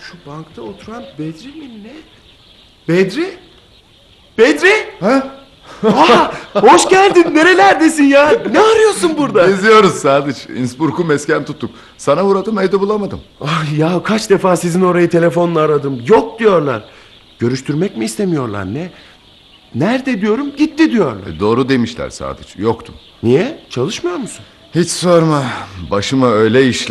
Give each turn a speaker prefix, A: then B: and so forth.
A: Şu bankta oturan Bedri mi ne? Bedri? Bedri?
B: Ha?
A: Aa, hoş geldin. Nerelerdesin ya? Ne arıyorsun burada?
B: Geziyoruz Sadıç. Innsbruck'u mesken tuttuk. Sana uğradım, evde bulamadım.
A: Ah ya, kaç defa sizin orayı telefonla aradım. Yok diyorlar. Görüştürmek mi istemiyorlar ne? Nerede diyorum, gitti diyorlar.
B: Doğru demişler Sadıç. Yoktum.
A: Niye? Çalışmıyor musun?
B: Hiç sorma. Başıma öyle işler